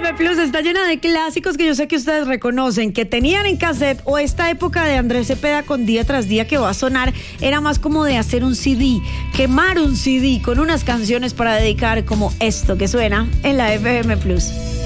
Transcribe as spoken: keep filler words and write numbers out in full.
M Plus está llena de clásicos que yo sé que ustedes reconocen, que tenían en cassette, o esta época de Andrés Cepeda con Día tras Día que va a sonar, era más como de hacer un C D, quemar un C D con unas canciones para dedicar, como esto que suena en la F M Plus.